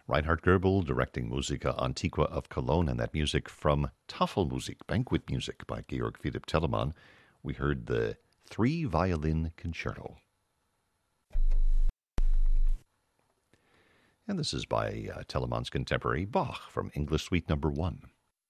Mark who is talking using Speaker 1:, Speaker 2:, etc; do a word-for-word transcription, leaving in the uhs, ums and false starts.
Speaker 1: Reinhard Goebel directing Musica Antiqua of Cologne, and that music from Tafelmusik, banquet music by Georg Philipp Telemann. We heard the Three Violin Concerto. And this is by uh, Telemann's contemporary Bach from English Suite Number One.